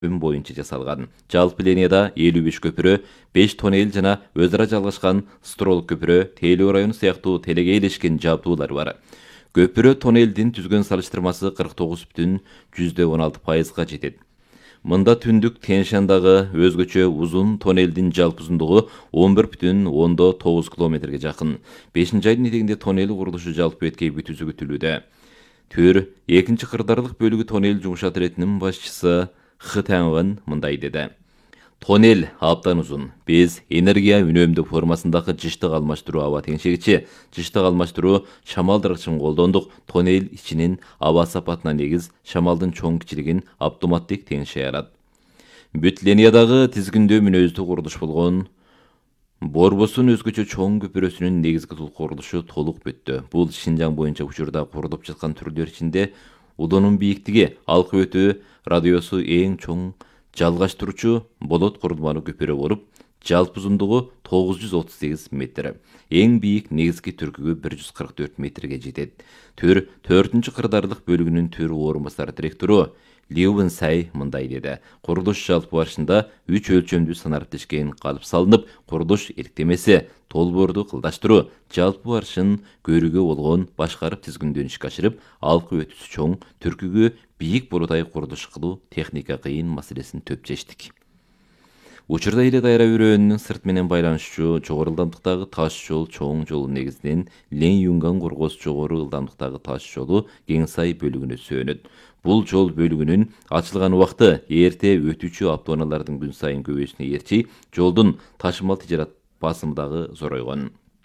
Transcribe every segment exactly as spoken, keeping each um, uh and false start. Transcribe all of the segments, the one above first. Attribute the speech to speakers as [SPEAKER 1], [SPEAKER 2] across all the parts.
[SPEAKER 1] боюнча жасалган. Жалпы линияда элүү беш көпүрө, беш тоннель жана өз ара жалгашкан строл көпүрө, Тейлөө району сыяктуу телеге илешкен жабдуулар бар. Көпүрө тоннелдин түзгөн салыштырмасы кырк тогуз бүтүн жүздөн он алты пайызга жетет. Мында түндүк Тянь-Шандагы өзгөчө узун тоннелдин жалпы узундугу он бир бүтүн ондон тогуз километрге жакын. бешинчи айдын этегинде тоннель курулушу жалпы беткей бүтүүсү күтүлүүдө. Төр экинчи кырдаарлык бөлүгү тоннель жумушат иретинин башчысы Хы Таңгын мындай деди. Тоннель аптан узун. Биз энергия үнөмдүү формасындагы жыштык алмаштыруу аба теңшегичи, жыштык алмаштыруу шамалдыргычын колдондук. Тоннель ичинин аба сапатына негиз шамалдын чоң кичилигин автоматтык теңшей алат. Бүт линиядагы тизгиндөө мүнөздүү курулуш болгон. Борбосун өзгөчө чоң көпүрөсүнүн негизги курулушу толук бүттү. Бул Шинжаң боюнча учурда курулуп жаткан түрлөр ичинде удунун бийиктиги, алкы өтүү радиосу эң чоң жалгаштыруучу болот курулмалуу көпүрө болуп, жалпы узундугу тогуз жүз отуз сегиз метр. Эң бийик негизги түркүгү бир жүз кырк төрт метрге жетет. Төр төртүнчү кырдаарлык бөлүгүнүн төр орун басары директору Ливен Сай мындай деди. Курулуш жалпы барышында үч өлчөмдүү стандарт ишкен калып салынып, курулуш иликтемеси, толборду кылдаштыруу, жалпы барышын көрүүгө болгон башкарып тизгиндөө ишке ашырып, алкы өтүүсү чоң, түркүгү бийик бурудай курулуш кылуу техника кыйын маселесин төп чечтик. Учурда эле дайра өрөөнүнүн сырт менен байланышчу жогору ылдамдыктагы таш жол чоң жол негизинен Лен-Юнган коргоосу жогору ылдамдыктагы таш жолу Кеңсай бөлүгүнө сөөнөт. Бул жол бөлүгүнүн ачылган убакты эрте өтүүчү автоунаалардын күн сайын көбөйүүсүнө ээрчи жолдун ташымал тижарат басымы дагы зоройгон.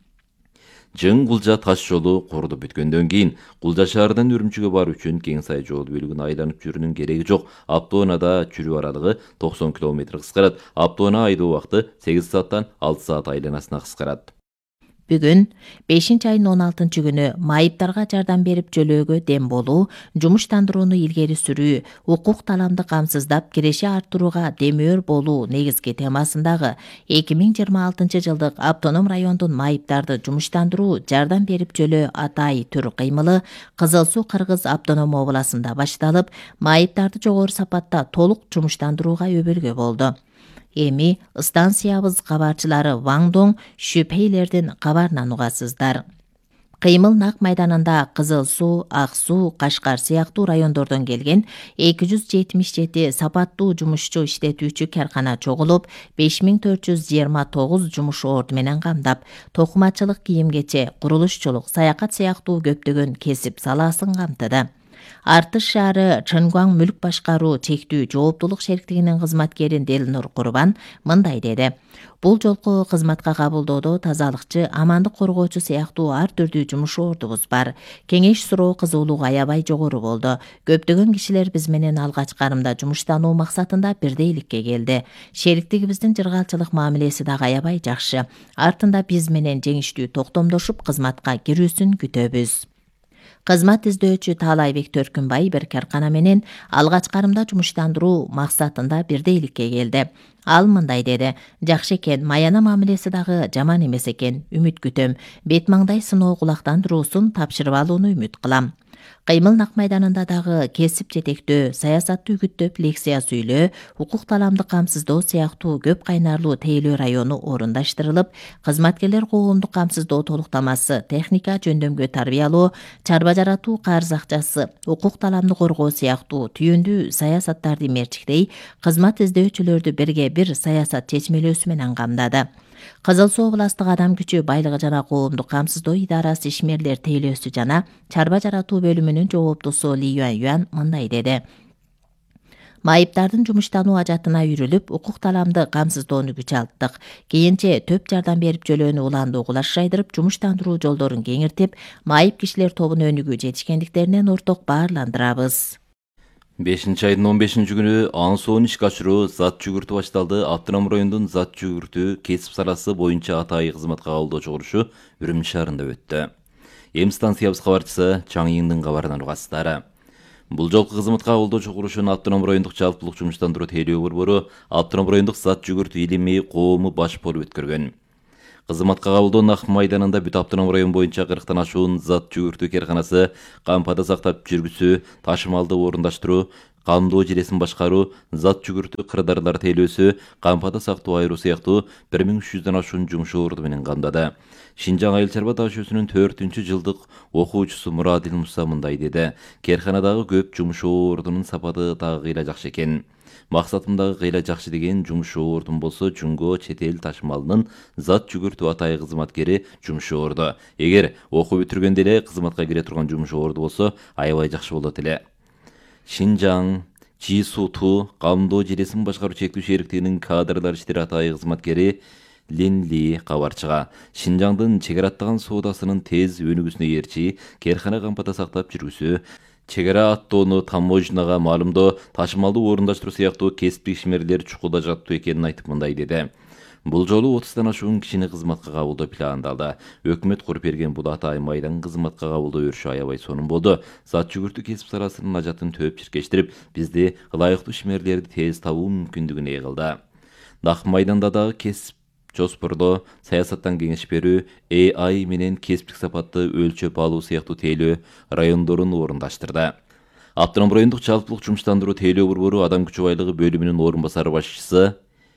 [SPEAKER 1] Жың Кулжа таш жолу курулуп бүткөндөн кийин Кулжа шаарынан Үрүмчүгө баруу үчүн Кеңсай жол бөлүгүн айланып жүрүүнүн кереги жок. Автоунаада жүрүү аралыгы токсон километр кыскарат. Автоунаа айдоо убакыты сегиз сааттан алты саат айланасына кыскарат.
[SPEAKER 2] Бүгүн бешинчи айдын он алтынчы күнү майыптарга жардам берип жөлөөгө дем болуу, жумуштандырууну илгери сүрүү, укук таламды камсыздап киреше арттырууга демөөр болуу негизги темасындагы эки миң жыйырма алтынчы жылдык автоном райондун майыптарды жумуштандыруу, жардам берип жөлөө атай түр кыймылы Кызыл Суу Кыргыз автоном областында башталып, майыптарды жогору сапатта толук жумуштандырууга өбөлгө болду. Эми станциябыз кабарчылары Ваңдоң Шүпейлердин кабарынан угасыздар. Кыймыл Нак майданында Кызыл Суу, Ак Суу, Кашкар сыяктуу райондордон келген эки жүз жетимиш жети сапаттуу жумушчу иштетүүчү каркана чогулуп, беш миң төрт жүз жыйырма тогуз жумуш орду менен камдап, токумачылык, кийим-кече, курулушчулук, саякат сыяктуу көптөгөн кесип салаасын камтыды. Артыш шаары Чынгваң мүлк башкаруу чектүү жооптулук шериктигинин кызматкери Делнур Курбан мындай деди. Бул жолку кызматка кабылдоодо тазалыкчы, амандык коргоочу сыяктуу ар түрдүү жумуш ордубуз бар. Кеңеш суроо кызуулук аябай жогору болду. Көптөгөн кишилер биз менен алгач карымда жумуштануу максатында бирдейликке келди. Шериктигибиздин жыргалчылык мамилеси дагы аябай жакшы. Артында биз менен жеңиштүү токтомдошуп кызматка кирүүсүн күтөбүз. Кызмат издөөчү Таалайбек Төркүнбай бир каркана менен алгач карымда жумуштандыруу максатында бирдейликке келди. Ал мындай деди. Жакшы экен, маяна мамилеси дагы жаман эмес экен. Үмүт күтөм. Бет маңдай сыноо кулактандыруусун тапшырып алууну үмүт кылам. Кыймыл Нак майданында дагы кесип жетектөө, саясатты үгүттөп лекция сүйлөө, укук таламды камсыздоо сыяктуу көп кайнарлуу Тейлөө району орундаштырылып, кызматкерлер коомдук камсыздоо толуктамасы, техника жөндөмгө тарбиялоо, чарба жаратуу карыз акчасы, укук таламды коргоо сыяктуу түйүндүү саясаттарды мерчиктей, кызмат издөөчүлөрдү бирге бир саясат чечмелөөсү менен камдады. Кызыл Суу областык адам күчү байлыгы жана коомдук камсыздоо идарасы ишмерлер тейлөөсү жана чарба жаратуу бөлүмүнүн жооптусу Ли Юан Юан мындай деди. Майыптардын жумуштануу ажатына үйрүлүп, укук таламды камсыздоону күч алттык. Кийинче төп жардам берип жөлөөнү уландуу кулаш жайдырып, жумуштандыруу жолдорун кеңиртип, майып кишилер тобун өнүгүү жетишкендиктеринен орток баарландырабыз.
[SPEAKER 1] бешинчи айдын он бешинчи күнү аң суун ишке ашыруу зат жүгүртүү башталды. Автоном райондун зат жүгүртүү кесип саласы боюнча атайы кызматка кабылдоо чогулушу Үрүмчү шаарында өттү. Эм станциябыз кабарчысы Чаң Йыңдын кабарынан угасыздар. Бул жолку кызматка кабылдоо чогулушун автоном райондук жалпылык жумуштандыруу тейлөө борбору, автоном райондук зат жүгүртүү илими коому баш болуп өткөргөн. Кызматка кабылдоо Нак майданында бүт автоном район боюнча кырктан ашуун зат жүгүртүү карканасы, кампада сактап жүргүсү, ташымалды орундаштыруу, камдоо жиресин башкаруу, зат жүгүртүү кырдаарлар тейлөөсү, кампада сактоо айыруу сыяктуу бир миң үч жүздөн ашуун жумуш орду менен камдады. Шинжаң айыл чарба дашүүсүнүн төртүнчү жылдык окуучусу Мурадил Муса мындай деди: "Керканадагы көп жумуш ордунун сапаты дагы кыйла жакшы экен. Максатымдагы кыйла жакшы деген жумуш ордун болсо жумго чет эл ташымалынын зат жүгүртүү атайы кызматкери жумуш орду. Эгер окуу бүтүргөндө эле кызматка кире турган жумуш орду болсо аябай жакшы болот эле." Шинжаң Жисуту камдоо жиресин башкаруу чектүү шериктигинин кадрлар иштери атайы кызматкери Лин Ли кабарчыга Шинжаңдын чек ара аттаган соодасынын тез өнүгүүсүнө ээрчи керкана кампада сактап жүргүсү, чек ара аттоону таможняга маалымдоо, ташымалдуу орундаштыруу сыяктуу кесиптик ишмерлер чукулда жатуу экенин айтып мындай деди: "Бул жолу отуздан ашуун кишини кызматка кабылдоо пландалды. Өкмөт куруп берген бул атайын майдан кызматка кабылдоо өрүшү аябай сонун болду. Зат жүгүртүү кесип саласынын ажатын төп чиркештирип, бизди ылайыктуу ишмерлерди тез табуу мүмкүндүгүнө ээ кылды. Нак майданда дагы кесип жоспордоо, саясаттан кеңеш берүү, А I менен кесиптик сапатты өлчөп алуу сыяктуу тейлөө райондорун орундаштырды." Автоном райондук жалпылык жумуштандыруу тейлөө борбору адам күчү байлыгы бөлүмүнүн орун басары башчысы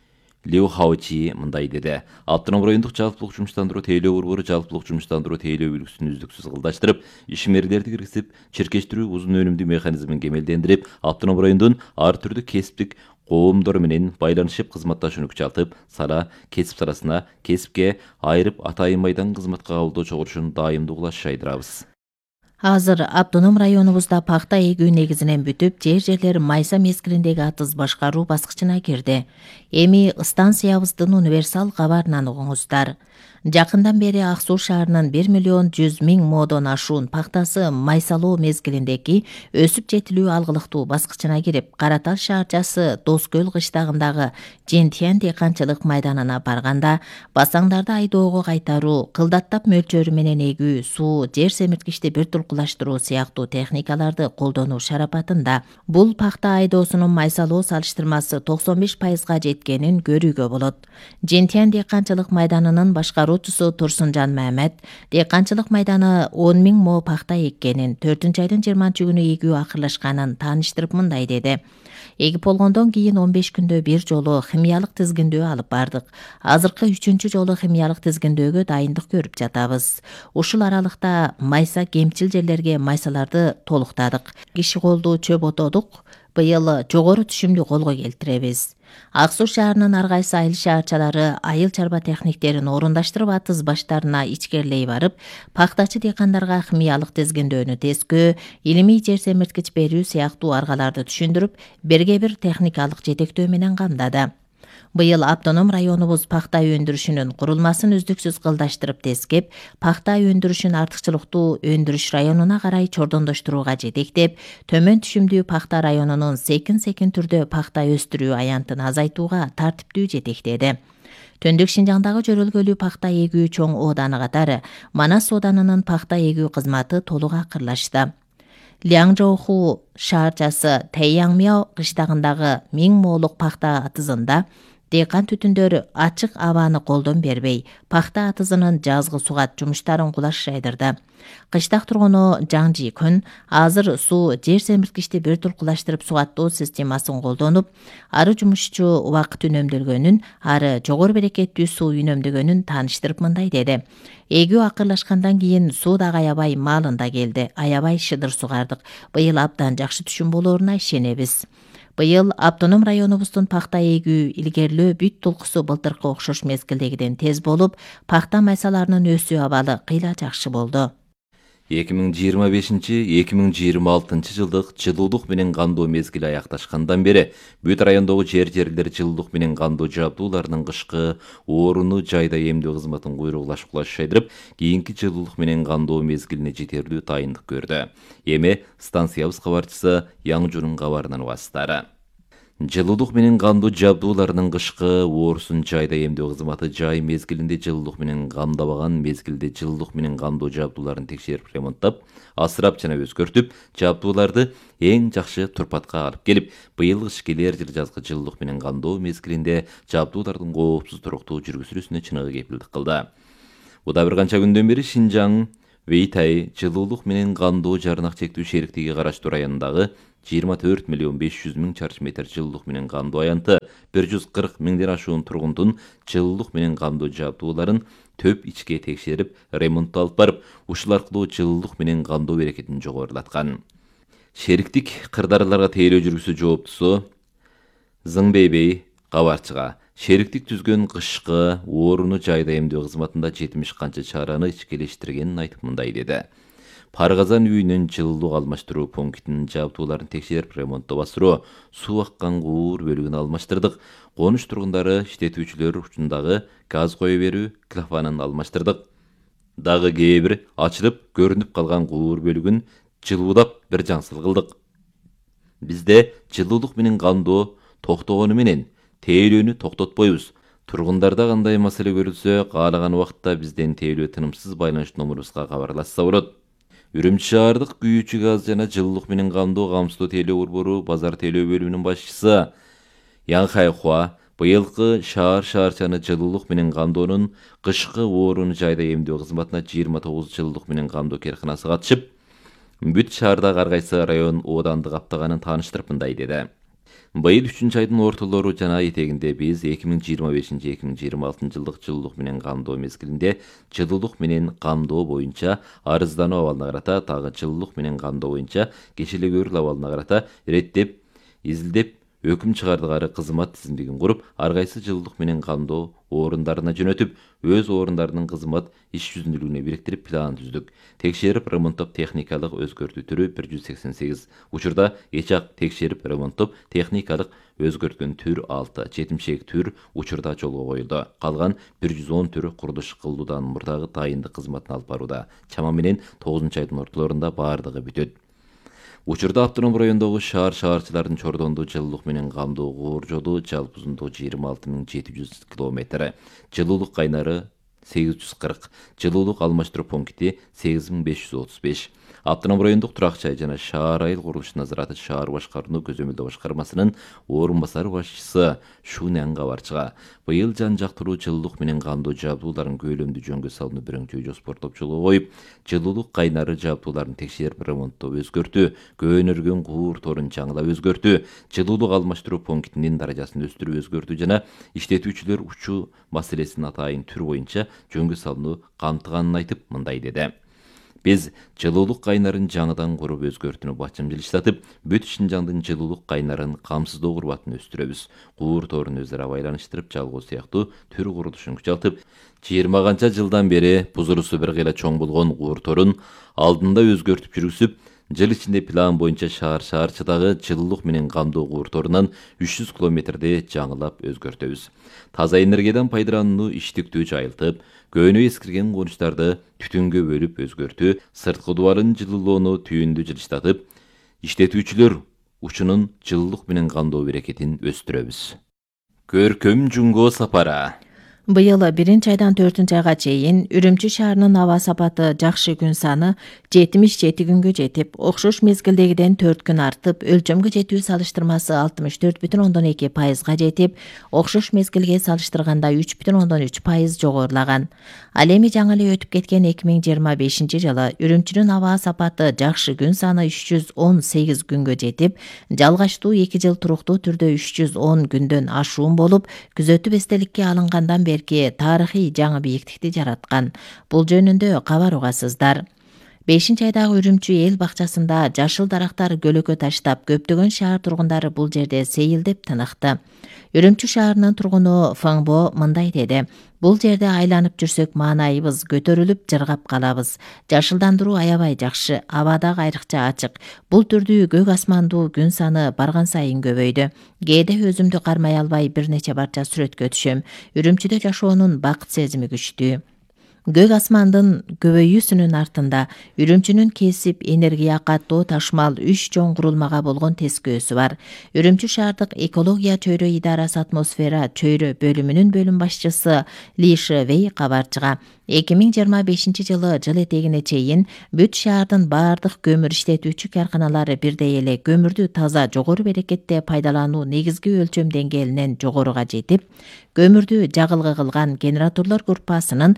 [SPEAKER 1] Лиу Хаочи мындай деди: "Автоном райондук жалпылык жумуштандыруу тейлөө борбору жалпылык жумуштандыруу тейлөө үлгүсүн үздүксүз кылдаштырып, ишмерлерди киргизип, чиркештирүү узун өнүмдүү механизмин кемелдендирип, автоном райондун ар түрдүү кесиптик коомдор менен байланышып кызматташууну күчалтып, сала кесип саласына кесипке айырып атайын майдан кызматка кабылдоо чогулушун дайымдуу кылаш жайдырабыз."
[SPEAKER 2] Азыр автоном районубузда пахта эгүү негизинен бүтүп, жер-жерлер майса мезгилиндеги атыз башкаруу баскычына кирди. Эми станциябыздын универсал кабарынан угуңуздар. Жакындан бери Ак Суу шаарынын бир миллион жүз миң модон ашуун пахтасы майсалоо мезгилиндеги өсүп жетилүү алгылыктуу баскычына кирип, Каратал шаарчасы Доскөл кыштагындагы Жентиян дыйканчылык майданына барганда, басаңдарды айдоого кайтаруу, кылдаттап мөлчөрү менен эгүү, суу, жер семирткичти бир тулкулаштыруу сыяктуу техникаларды колдонуу шарапатында бул пахта айдоосунун майсалоо салыштырмасы токсон беш пайызга жеткенин көрүүгө болот. Жентиян дыйканчылык майданынын башкаруучусу Турсунжан Мамед дыйканчылык майданы он миң мо пахта эккенин, төртүнчү айдын жыйырманчы күнү эгүү акырлашканын тааныштырып мындай деди: "Эгип болгондон кийин он беш күндө бир жолу химиялык тизгиндөө алып бардык. Азыркы үчүнчү жолу химиялык тизгиндөөгө дайындык көрүп жатабыз. Ушул аралыкта майса кемчил жерлерге майсаларды толуктадык. Киши колдуу чөп отодук. Быйыл жогору түшүмдү колго келтиребиз." Ак Суу шаарынын ар кайсы айыл шаарчалары айыл чарба техниктерин орундаштырып атыз баштарына ичкерлей барып, пахтачы дыйкандарга химиялык тизгиндөөнү тескөө, илимий жер семирткич берүү сыяктуу аргаларды түшүндүрүп, бирге бир техникалык жетектөө менен камдады. Быйыл автоном районубуз пахта өндүрүшүнүн курулмасын үздүксүз кылдаштырып тескеп, пахта өндүрүшүн артыкчылыктуу өндүрүш районуна карай чордондоштурууга жетектеп, төмөн түшүмдүү пахта районунун секин-секин түрдө пахта өстүрүү аянтын азайтууга тартиптүү жетектеди. Төндүк Шинжаңдагы жөрөлгөлүү пахта эгүү чоң ооданы катары Манас ооданынын пахта эгүү кызматы толук акырлашты. Ляңжоуху шаарчасы Тэйяңмяо кыштагындагы миң моолук пахта атызында дыйкан түтүндөр ачык абаны колдон бербей, пахта атызынын жазгы сугат жумуштарын кулаш жайдырды. Кыштак тургуну Жаң Жи Күн азыр суу жер семирткичти бир тулкулаштырып сугаттоо системасын колдонуп, ары жумушчу убакыт үнөмдөлгөнүн, ары жогору берекеттүү суу үнөмдөгөнүн тааныштырып мындай деди: "Эгүү акырлашкандан кийин суу дагы аябай маалында келди. Аябай шыдыр сугардык. Быйыл абдан жакшы түшүм болоруна ишенебиз. Быйыл автоном районубуздун пахта эгүү илгерлөө бүт толкусу былтыркы окшош мезгилдегиден тез болуп, пахта майсаларынын өсүү абалы кыйла жакшы болду."
[SPEAKER 1] эки миң жыйырма бешинчи — эки миң жыйырма алтынчы жылдык жылуулук менен кандоо мезгили аякташкандан бери бүт райондогу жер-жерлер жылуулук менен кандоо жабдууларынын кышкы орууну жайда эмдөө кызматын куйругулаш кулаш жайдырып, кийинки жылуулук менен кандоо мезгилине жетерлүү дайындык көрдү. Эми станциябыз кабарчысы Яңжунун кабарынан угасыздар. Жылуулук менен кандоо жабдууларынын кышкы оорусун жайда эмдөө кызматы жай мезгилинде жылуулук менен камдабаган мезгилде жылуулук менен кандоо жабдууларын текшерип ремонттап, асырап жана өзгөртүп, жабдууларды эң жакшы турпатка алып келип, быйылкы кыш келер жыл жазгы жылуулук менен кандоо мезгилинде жабдуулардын коопсуз туруктуу жүргүзүлүүсүнө чыныгы кепилдик кылды. Буда бир канча күндөн бери Шинжаң Вейтай жылуулук менен кандоо жарнак чектүү шериктиги караштуу районундагы жыйырма төрт миллион беш жүз миң чарчы метр жылуулук менен камдоо аянты, бир жүз кырк миңден ашуун тургундун жылуулук менен камдоо жабдууларын төп ичке текшерип, ремонт алып барып, ушул аркылуу жылуулук менен камдоо берекетин жогорулаткан. Шериктик кырдаарларга тейлөө жүргүсү жооптусу Зыңбейбей кабарчыга шериктик түзгөн кышкы орууну жайда эмдөө кызматында жетимиш канча чараны ичкелештиргенин айтып мындай деди. Паргазан үйүнүн жылуулук алмаштыруу пунктинин жабдууларын текшерип, ремонттоо бастыруу, суу аккан куур бөлүгүн алмаштырдык. Конуш тургундары иштетүүчүлөр учундагы газ кое берүү клапанын алмаштырдык. Дагы кээ бир ачылып көрүнүп калган куур бөлүгүн жылуудап бир жаңсыл кылдык. Бизде жылуулук менен камдоо токтогону менен тейлөөнү токтотпойбуз. Тургундарда кандай маселе көрүлсө, каалаган убакытта бизден тейлөө тынымсыз байланыш номерубузга кабарлашса болот. Үрүмчү шаардык күйүүчү газ жана жылуулук менен камдоо камсыздоо тейлөө борбору базар тейлөө бөлүмүнүн башчысы Янхай Хуа быйылкы шаар шаарчаны жылуулук менен камдоонун кышкы орууну жайда эмдөө кызматына жыйырма тогуз жылуулук менен камдоо керканасы катышып, бүт шаардагы ар кайсы район ооданды каптаганын тааныштырып мындай деди. Быйыл үчүнчү айдын ортолору жана этегинде биз эки миң жыйырма бешинчи эки миң жыйырма алтынчы жылдык жылуулук менен камдоо мезгилинде жылуулук менен камдоо боюнча арыздануу абалына карата, дагы жылуулук менен камдоо боюнча кечилегөрүл абалына карата иреттеп, изилдеп өкүм чыгардыгары кызмат тизимдигин куруп, ар кайсы жылуулук менен камдоо орундарына жөнөтүп, өз орундарынын кызмат иш жүзүндүүлүгүнө бириктирип план түздүк. Текшерип, ремонттоп, техникалык өзгөртүү түрү бир жүз сексен сегиз, учурда эчак текшерип, ремонттоп, техникалык өзгөрткөн түр алты, жетимшек түр учурда жолго коюлду. Калган бир жүз он түрү курулуш кылуудан мурдагы дайындык кызматын алып барууда. Чама менен тогузунчу айдын ортолорунда баардыгы бүтөт. Учурда автоном райондогу шаар шаарчылардын Чордондо жылуулук менен камдоо куур жолу жалпы узундугу жыйырма алты миң жети жүз километр, жылуулук кайнары сегиз жүз кырк, жылуулук алмаштыруу пункти сегиз миң беш жүз отуз беш. Автоном райондук турак жай жана шаар айыл курулуш назараты шаар башкарууну көзөмөлдөө башкармасынын орун басары башчысы Шунян кабарчыга быйыл жан жактыруу жылуулук менен камдоо жабдууларын көлөмдүү жөнгө салууну бирөңчүй жоспортоп жолго коюп, жылуулук кайнары жабдууларын текшерип, ремонттоо өзгөртүү, көөнөргөн куур торун жаңылап өзгөртүү, жылуулук алмаштыруу пунктинин даражасын өстүрүп өзгөртүү жана иштетүүчүлөр учуу маселесин атайын түр боюнча жөнгө салууну камтыганын айтып мындай деди. Биз жылуулук кайнарын жаңыдан куруп өзгөртүүнү бачым жылыштатып, бүт Шинжаңдын жылуулук кайнарын камсыздоо курбатын өстүрөбүз. Куур торун өзара байланыштырып, жалгоо сыяктуу түр курулушун күчалтып, жыйырма канча жылдан бери бузурусу бир кыйла чоң болгон куур торун алдында өзгөртүп жүргүзүп, жыл ичинде план боюнча шаар шаарчыдагы жылуулук менен камдоо куур торунан үч жүз километрди жаңылап өзгөртөбүз. Таза энергиядан пайдаланууну иштиктүү жайылтып, көөнө эскирген конуштарды түтүнгө бөлүп өзгөртүү, сырткы дубалын жылуулоону түйүндү жылыштатып, иштетүүчүлөр учунун жылуулук менен камдоо берекетин өстүрөбүз. Көркөм Жунго сапара.
[SPEAKER 2] Быйыл биринчи айдан төртүнчү айга чейин Үрүмчү шаарынын аба сапаты жакшы күн саны жетимиш жети күнгө жетип, окшош мезгилдегиден төрт күн артып, өлчөмгө жетүү салыштырмасы алтымыш төрт бүтүн ондон эки пайызга жетип, окшош мезгилге салыштырганда үч бүтүн ондон үч пайыз жогорулаган. Ал эми жаңы эле өтүп кеткен эки миң жыйырма бешинчи жылы Үрүмчүнүн аба сапаты жакшы күн саны үч жүз он сегиз күнгө жетип, жалгачтуу эки жыл туруктуу түрдө үч жүз он күндөн ашуун болуп, күзөтүп эстеликке алынгандан бери тарыхый жаңы бийиктикти жараткан. Бул жөнүндө кабар угасыздар. бешинчи айдагы Үрүмчү эл бакчасында жашыл дарактар көлөкө таштап, көптөгөн шаар тургундары бул жерде сейилдеп тыныкты. Үрүмчү шаарынын тургуну Фаңбо мындай деди: бул жерде айланып жүрсөк маанайыбыз көтөрүлүп, жыргап калабыз. Жашылдандыруу аябай жакшы, аба дагы айрыкча ачык. Бул түрдүү көк асмандуу күн саны барган сайын көбөйдү. Кээде өзүмдү кармай албай бир нече барча сүрөткө түшөм. Үрүмчүдө жашоонун бакыт сезими күчтүү. Көк асмандын көбөйүүсүнүн артында Үрүмчүнүн кесип, энергия каттоо, ташмал үч чоң курулмага болгон тескөөсү бар. Үрүмчү шаардык экология чөйрө идарасы атмосфера чөйрө бөлүмүнүн бөлүм башчысы Ли Шевей кабарчыга эки миң жыйырма бешинчи жылы жыл этегине чейин бүт шаардын баардык көмүр иштетүүчү карканалары бирдей эле көмүрдү таза жогору берекетте пайдалануу негизги өлчөм деңгээлинен жогоруга жетип, көмүрдү жагылгы кылган генераторлор группасынын ашык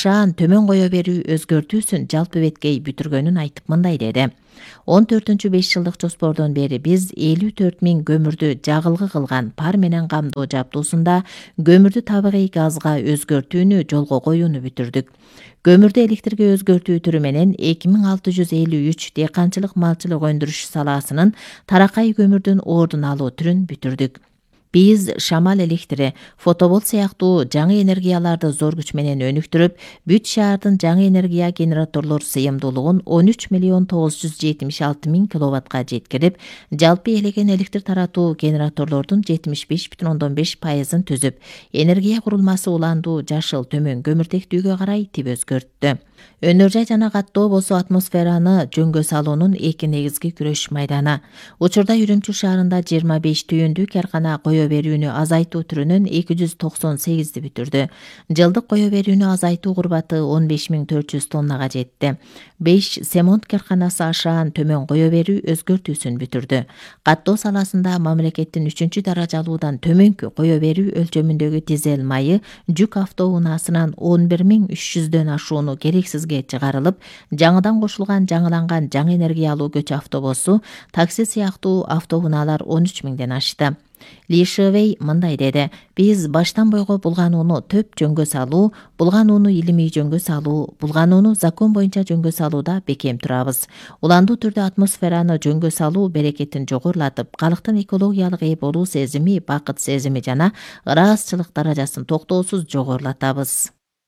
[SPEAKER 2] ашаан төмөн кое берүү өзгөртүүсүн жалпы беткей бүтүргөнүн айтып мындай деди. он төртүнчү беш жылдык жоспордон бери биз элүү төрт миң көмүрдү жагылгы кылган пар менен камдоо жабдуусунда көмүрдү табигый газга өзгөртүүнү жолго коюуну бүтүрдүк. Көмүрдү электрге өзгөртүү түрү менен эки миң алты жүз элүү үч дыйканчылык малчылык өндүрүш салаасынын таракай көмүрдүн ордун алуу түрүн бүтүрдүк. Биз шамал электри, фотоболт сыяктуу жаңы энергияларды зор күч менен өнүктүрүп, бүт шаардын жаңы энергия генераторлор сыйымдуулугун он үч миллион тогуз жүз жетимиш алты миң киловаттка жеткирип, жалпы элеген электр таратуу генераторлордун жетимиш беш бүтүн ондон беш пайызын түзүп, энергия курулмасы уландуу жашыл төмөн көмүртектүүгө карай тип өзгөрттү. Өнөр жай жана каттоо болсо атмосфераны жөнгө салуунун эки негизги күрөш майданы. Учурда Үрүмчү шаарында жыйырма беш түйүндүү каркана кое берүүнү азайтуу түрүнөн эки жүз токсон сегизди бүтүрдү. Жылдык кое берүүнү азайтуу курбаты он беш миң төрт жүз тоннага жетти. беш семонт карканасы ашаан төмөн кое берүү өзгөртүүсүн бүтүрдү. Каттоо саласында мамлекеттин үчүнчү даражалуудан төмөнкү кое берүү өлчөмүндөгү дизель майы жүк автоунаасынан он бир миң үч жүздөн ашууну керексизге чыгарылып, жаңыдан кошулган жаңыланган жаңы энергиялуу көч автобусу, такси сыяктуу автоунаалар он үч миңден ашты. Ли Шевей мындай деди: биз баштан бойго булганууну төп жөнгө салуу, булганууну илимий жөнгө салуу, булганууну закон боюнча жөнгө салууда бекем турабыз. Уландуу түрдө атмосфераны жөнгө салуу берекетин жогорулатып, калктын экологиялык ээ болуу сезими, бакыт сезими жана ыраазычылык даражасын токтоосуз жогорулатабыз.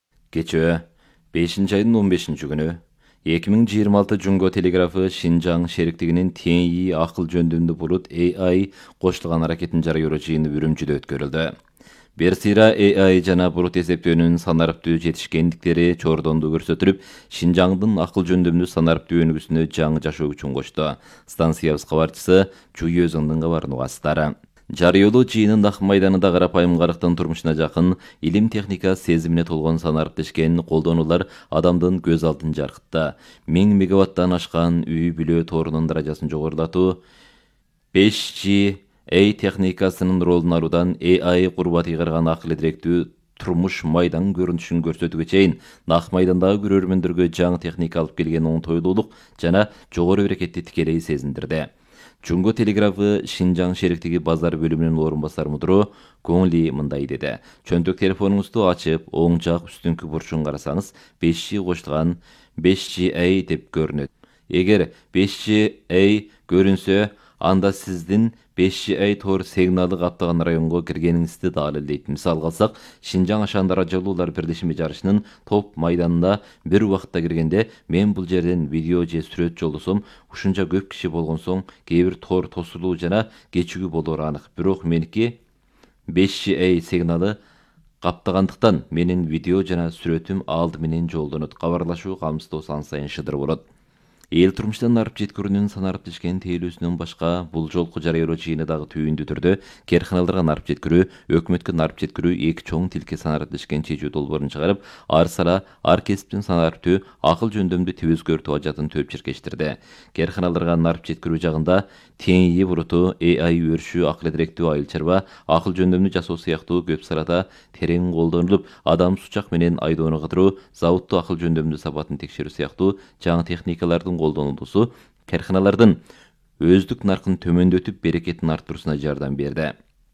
[SPEAKER 1] Кечөө бешинчи айдын он бешинчи күнү эки миң жыйырма алты Жөнгө телеграфы Шинжаң шериктигинин Теңии акыл жөндөмдүү булут A I кошулган аракетин жарыялоо жыйыны Үрүмчүдө өткөрүлдү. Бир сыйра A I жана булут эсептөөнүн санариптүү жетишкендиктери чордонду көрсөтүлүп, Шинжаңдын акыл жөндөмдүү санариптүү өнүгүүсүнө жаңы жашоо күчүн кошту. Станциябыз кабарчысы Чуй өзүңдүн кабарын угасыздары. Жарыялоо жыйынын Ак майданында карапайым карыктын турмушуна жакын, илим техника сезимине толгон санариптешкен колдонуулар адамдын көз алдын жаркытты. миң мегаваттан ашкан үй бүлө торунун даражасын жогорулатуу, беш джи A техникасынын ролун алуудан A I курбат ыйгарган акыл директүү турмуш майдан көрүнүшүн көрсөтүүгө чейин Ак майдандагы көрөрмөндөргө жаңы техника алып келген оңтойлуулук жана жогору берекетти тикелей сезиндирди. Жөнгө телеграфы Шинжаң шериктиги базар бөлүмүнүн орун басар мудуру Көңли мындай деди: чөнтөк телефонуңузду ачып, оң жак үстүңкү бурчун карасаңыз, беш джи кошулган беш джи A деп көрүнөт. Эгер беш джи A көрүнсө, анда сиздин беш джи A тор сигналы каптаган районго киргениңизди далилдейт. Мисал калсак, Шинжаң ашаан даражалуулар бирлешими жарышынын топ майданына бир убакытта киргенде, мен бул жерден видео же сүрөт жолдосом, ушунча көп киши болгон соң кээ бир тор тосулуу жана кечигүү болоору анык. Бирок меники беш джи A сигналы каптагандыктан менин видео жана сүрөтүм алды менен жолдонот. Кабарлашуу камсыздоо сан сайын шыдыр болот. Эл турмуштан арып жеткирүүнүн санариптешкен тейлөөсүнөн башка бул жолку жарыялоо жыйыны дагы түйүндүү түрдө керканаларга нарып жеткирүү, өкмөткө нарып жеткирүү эки чоң тилке санариптешкен чечүү долбоорун чыгарып, ар сара ар кесиптин санариптүү акыл жөндөмдүү тип өзгөртүү ажатын төп чиркештирди. Керканаларга нарып жеткирүү жагында Теңии буруту, A I өрүшү, акыл директүү айыл чарба, акыл жөндөмдүү жасоо сыяктуу көп салада терең колдонулуп, адам сучак менен айдоону кыдыруу, заводтуу акыл жөндөмдүү сапатын текшерүү сыяктуу жаңы техникалардын колдонулуусу карканалардын өздүк наркын төмөндөтүп, берекетин арттыруусуна жардам берди.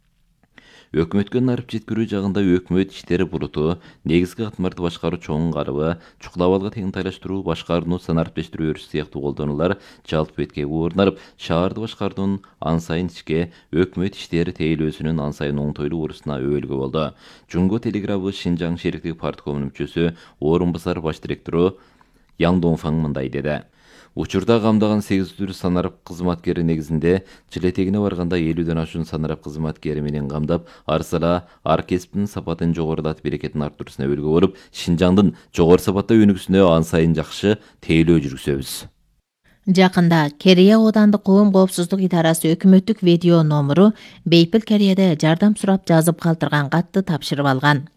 [SPEAKER 1] Өкмөткө нарып жеткирүү жагында өкмөт иштери буруту, негизги катмарды башкаруу чоң карыбы, чукулабалга тең тайлаштыруу, башкарууну санариптештирүү өрүш сыяктуу колдонулар жалпы бетке орун алып, шаарды башкаруунун ан сайын ичке, өкмөт иштери тейлөөсүнүн ан сайын оңтойлуу урусуна өбөлгө болду. Жөнгө телеграфы Шинжаң шериктиги парткомунун мүчөсү, орун басар баш директору Яң Донфаң мындай деди: учурда камдаган сегиз түр санарып кызматкери негизинде жыл этегине барганда элүүдөн ашуун санарып кызматкери менен камдап, ар сара ар кесиптин сапатын жогорулатып, берекетин арттыруусуна өбөлгө болуп, Шинжаңдын жогору сапатта өнүгүүсүнө ан сайын жакшы тейлөө жүргүзөбүз.
[SPEAKER 2] Жакында Керия оодандык коом коопсуздук идарасы өкмөттүк видео номуру Бейпил Керияда жардам сурап жазып калтырган катты тапшырып алган.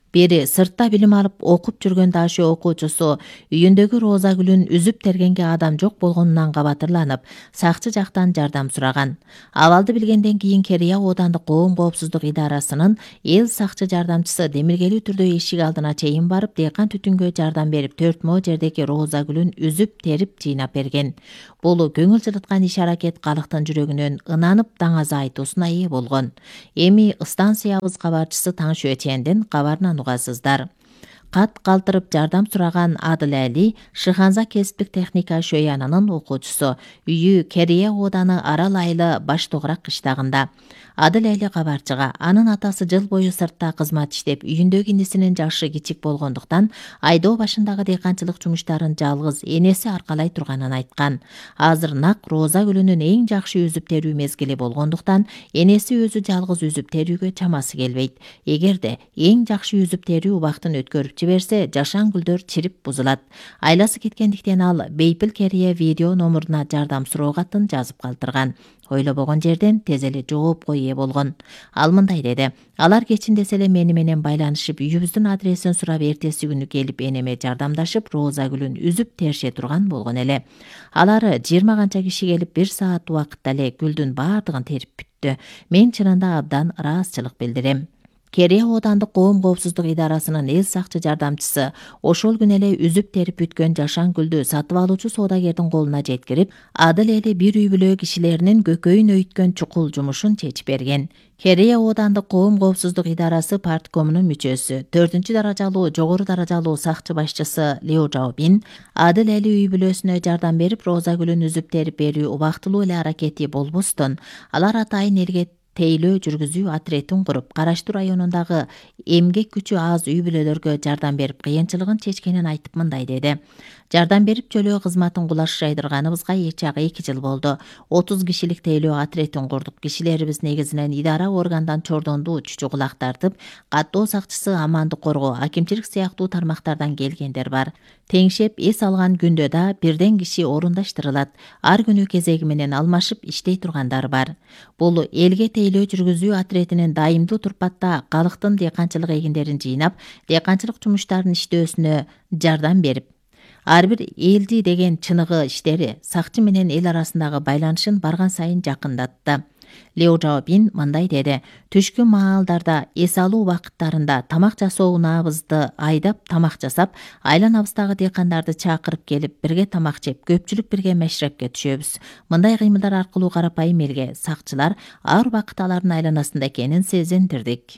[SPEAKER 2] Бери сыртта билим алып окуп жүргөн Дашо окуучусу үйүндөгү Роза гүлүн үзүп тергенге адам жок болгонунан кабатырланып, сакчы жактан жардам сураган. Абалды билгенден кийин Керия оодандык коом коопсуздук идарасынын эл сакчы жардамчысы демилгелүү түрдө эшик алдына чейин барып, дыйкан түтүнгө жардам берип, төрт мо жердеги Роза гүлүн үзүп терип жыйнап берген. Бул көңүл жылыткан иш-аракет калктын жүрөгүнөн ынанып даңаза айтуусуна ээ болгон. Эми станциябыз кабарчысы Таңшө Чендин кабарынан угасыздар. Кат калтырып жардам сураган Адыл Али Шыханза кесиптик техника шөянынын окуучусу. Үйү Керия ооданы Арал айылы Баш Тогурак кыштагында. Адыл Али кабарчыга анын атасы жыл бою сыртта кызмат иштеп, үйүндөгү инисинин жашы кичик болгондуктан айдоо башындагы дыйканчылык жумуштарын жалгыз энеси аркалай турганын айткан. Азыр нак Роза гүлүнүн эң жакшы үзүп терүү мезгили болгондуктан энеси өзү жалгыз үзүп терүүгө чамасы келбейт. Эгерде эң жакшы үзүп терүү убактын өткөрүп жиберсе, жашан гүлдөр чирип бузулат. Айласы кеткендиктен ал Бейпил Керия видео номуруна жардам суроо катын жазып калтырган. Ойлобогон жерден тез эле жоопко ээ болгон. Ал мындай деди: алар кечинде эле мени менен байланышып, үйүбүздүн адресин сурап, эртеси күнү келип энеме жардамдашып, Роза гүлүн үзүп терше турган болгон эле. Алар жыйырма канча киши келип, бир саат убакытта эле гүлдүн баардыгын терип бүттү. Мен чынында абдан ыраазычылык билдирем. Керия оодандык коом коопсуздук идарасынын эл сакчы жардамчысы ошол күнү эле үзүп терип бүткөн жашан гүлдү сатып алуучу соодагердин колуна жеткирип, Адыл эле бир үй бүлө кишилеринин көкөйүн өйткөн чукул жумушун чечип берген. Керия оодандык коом коопсуздук идарасы парткомунун мүчөсү, төртүнчү даражалуу жогору даражалуу сакчы башчысы Лео Жаобин Адыл эли үй бүлөсүнө жардам берип, Роза гүлүн үзүп терип берүү убактылуу эле аракети болбостон, алар атайын элге тейлөө жүргүзүү отретин куруп, Караштуу районундагы эмгек күчү аз үй бүлөлөргө жардам берип, кыйынчылыгын чечкенин айтып мындай деди: жардам берип жөлөө кызматын кулаш жайдырганыбызга эч жагы эки жыл болду. отуз кишилик тейлөө отретин курдук. Кишилерибиз негизинен идара органдан чордондуу чүчү кулак тартып, каттоо сакчысы, амандык коргоо, акимчилик сыяктуу тармактардан келгендер бар. Теңшеп эс алган күндө да бирден киши орундаштырылат. Ар күнү кезеги менен алмашып иштей тургандар бар. Бул элге тейлөө жүргүзүү отретинин дайымдуу турпатта калктын дыйканчылык эгиндерин жыйнап, дыйканчылык жумуштарын иштөөсүнө жардам берип, ар бир элди деген чыныгы иштери сакчы менен эл арасындагы байланышын барган сайын жакындатты. Лео Жаобин мындай деди: түшкү маалдарда, эс алуу убакыттарында тамак жасоо унаабызды айдап тамак жасап, айланабыздагы дыйкандарды чакырып келип, бирге тамак жеп, көпчүлүк бирге мешрепке түшөбүз. Мындай кыймылдар аркылуу карапайым элге сакчылар ар убакыт алардын айланасында экенин сезиндирдик.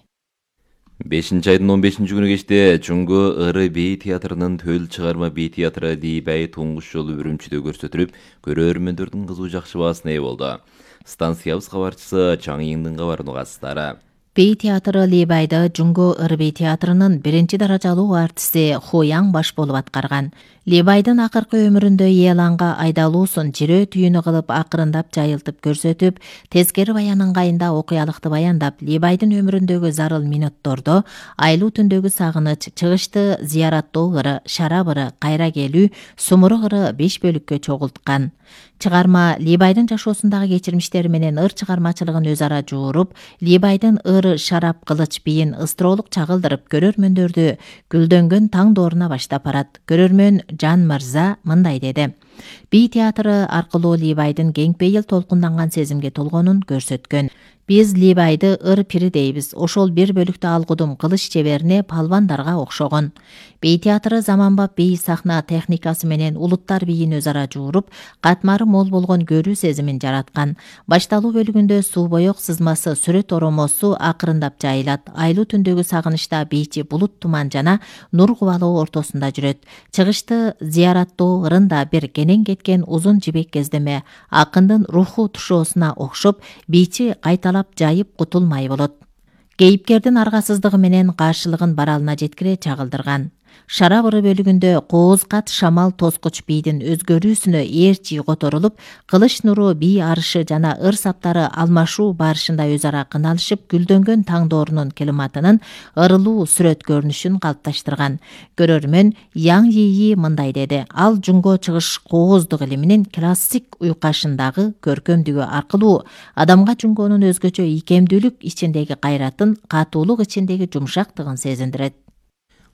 [SPEAKER 1] бешинчи айдын он бешинчи күнү кечте Чуңгу Ыры бей театрынын төл чыгарма бей театры Лийбай туңгуш жолу Үрүмчүдө көрсөтүлүп, көрөрмөндөрдүн кызуу жакшы баасына ээ болду. Станциябыз кабарчысы Чаңыйыңдын кабарын угасыздар.
[SPEAKER 2] Бей театры Лийбайды Чуңгу Ыры бей театрынын биринчи даражалуу артисти Хуяң баш болуп аткарган. Лийбайдын акыркы өмүрүндө Еланга айдалуусун жирөө түйүнү кылып, акырындап жайылтып көрсөтүп, тескери баян ыңгайында окуялыкты баяндап, Лийбайдын өмүрүндөгү зарыл минуттордо айлуу түндөгү сагыныч, чыгышты зыяраттоо ыры, шарап ыры, кайра келүү, сумуру ыры беш бөлүккө чогулткан. Чыгарма Лийбайдын жашоосундагы кечирмиштери менен ыр чыгармачылыгын өз ара жууруп, Лийбайдын ыр, шарап, кылыч биин ыстыролук чагылдырып, көрөрмөндөрдү гүлдөнгөн таң дооруна баштап барат. Көрөрмөн Жан Мырза мындай деди: бей театры аркылуу Лийбайдын кеңпейил толкунданган сезимге толгонун көрсөткөн. Биз Лийбайды ыр пири дейбиз. Ошол бир бөлүктө алгудум кылыч чеберине палвандарга окшогон. Бей театры заманбап бей сахна техникасы менен улуттар бийин өз ара жууруп, катмары мол болгон көрүү сезимин жараткан. Башталуу бөлүгүндө суу боек сызмасы, сүрөт оромосу акырындап жайылат. Айлуу түндөгү сагынычта бийчи булут туман жана нур кубалоо ортосунда жүрөт. Чыгышты зыяраттоо ырында бир кенен кеткен узун жибек кездеме акындын руху тушоосуна окшоп, бийчи кайталап жайып кутулмай болот. Кейипкердин аргасыздыгы менен каршылыгын баралына жеткире чагылдырган. Шарап ыры бөлүгүндө Кооз-кат Шамал тоскуч бийдин өзгөрүүсүнө ээрчи которулуп, кылыч нуру бий арышы жана ыр саптары алмашуу барышында өз ара кыналышып, гүлдөнгөн таң доорунун климатынын ырылуу сүрөт көрүнүшүн калыпташтырган. Көрөрмөн Яң Йии мындай деди: ал жунго чыгыш кооздук илиминин классик уйкашындагы көркөмдүгү аркылуу адамга жунгонун өзгөчө ийкемдүүлүк ичиндеги кайратын, катуулук ичиндеги жумшактыгын сезиндирет.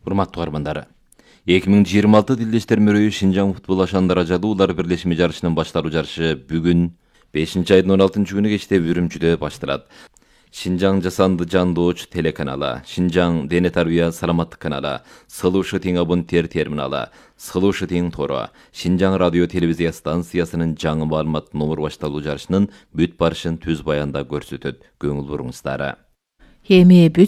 [SPEAKER 1] Урматтуу армандары. эки миң жыйырма алты Дилдештер мөрөйү Шинжаң футбол ашандары жадуулар бирлешими жарышынын башталуу жарышы бүгүн бешинчи айдын он алтынчы күнү кечте Үрүмчүдө башталат. Шинжаң жасанды жандооч телеканалы, Шинжаң дене тарбия саламаттык каналы, Сылуу Шытың абоненттер терминалы, Сылуу Шытың тору, Шинжаң радио телевизия станциясынын жаңы маалымат номер башталуу жарышынын бүт барышын түз баянда көрсөтөт. Көңүл буруңуздары.
[SPEAKER 2] Эми